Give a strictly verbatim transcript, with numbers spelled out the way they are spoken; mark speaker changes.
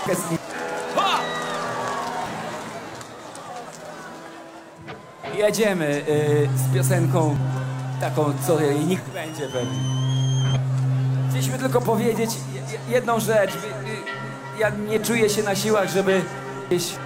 Speaker 1: Jedziemy y, z piosenką taką, co jej nikt będzie pewnie. Chcieliśmy tylko powiedzieć jedną rzecz. Ja nie czuję się na siłach, żeby gdzieś